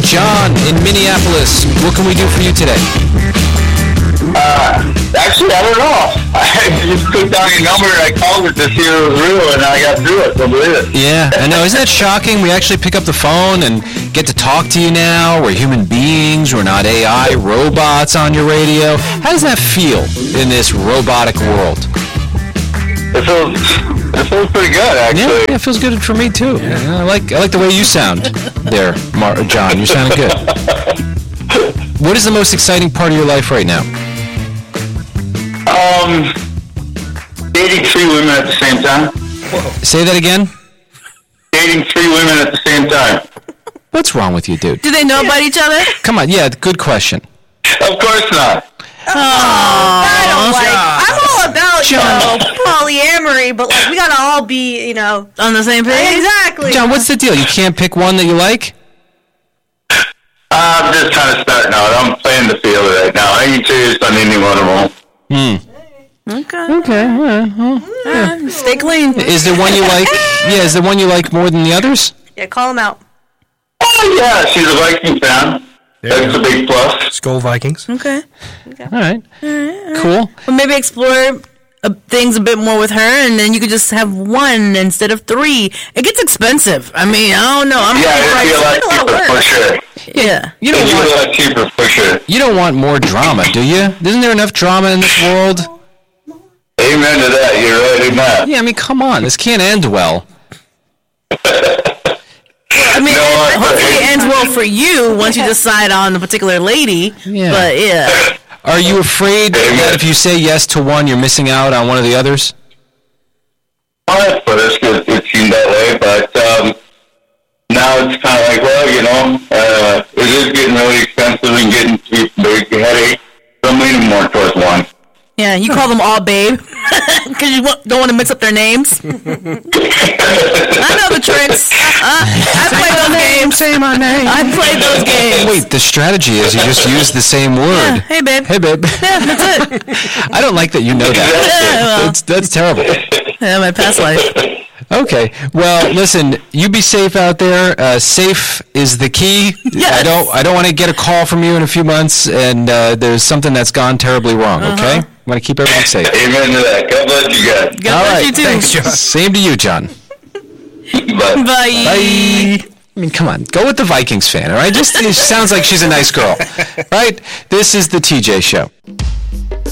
John in Minneapolis. What can we do for you today? Actually, I don't know. I just took down your number and I called it to see if it was real, and I got through it. Don't believe it. Yeah, I know. Isn't that shocking? We actually pick up the phone and get to talk to you now. We're human beings. We're not AI robots on your radio. How does that feel in this robotic world? It feels pretty good, actually. Yeah, it feels good for me too. Yeah, I like the way you sound there, John. You sound good. What is the most exciting part of your life right now? Dating 3 women at the same time. Say that again? Dating 3 women at the same time. What's wrong with you, dude? Do they know about each other? Come on, yeah, good question. Of course not. I'm all about, polyamory, but like we gotta all be, on the same page. Exactly. John, what's the deal? You can't pick one that you like? I'm just kind of starting out. I'm playing the field right now. I ain't serious on any one of them. Okay. Well, Stay clean. is there one you like? Yeah, is there one you like more than the others? Yeah, call them out. Oh, yeah, she's a Viking fan. That's a big plus. Skull Vikings. Okay. All right. Cool. Well, maybe explore things a bit more with her, and then you could just have 1 instead of 3. It gets expensive. I mean, I don't know. It'd be a lot cheaper for sure. Yeah. You It'd don't be a want lot cheaper for sure. you don't want more drama, do you? Isn't there enough drama in this world? Amen to that. You're right in that. Yeah, I mean, come on. This can't end well. I mean, hopefully it ends well for you once you decide on a particular lady. Yeah. But yeah. Are you afraid that if you say yes to one, you're missing out on one of the others? Well, that's for us, it seemed that way, but now it's kind of like, well, it is getting really expensive and getting to be a big headache, so I'm leaning more towards one. Yeah, you call them all babe because you don't want to mix up their names. I know the tricks. I play those games. Say my name. I played those games. Wait, the strategy is you just use the same word. Yeah, hey, babe. Hey, babe. Yeah, that's it. I don't like that you know that. Yeah, well. That's terrible. Yeah, my past life. Okay. Well, listen, you be safe out there. Safe is the key. Yes. I don't want to get a call from you in a few months and there's something that's gone terribly wrong, okay? I want to keep everyone safe. Amen to that. God bless you guys. God bless you too. Thanks, John. Same to you, John. Bye. Bye. Bye. I mean, come on. Go with the Vikings fan, all right? It sounds like she's a nice girl, right? This is the TJ Show.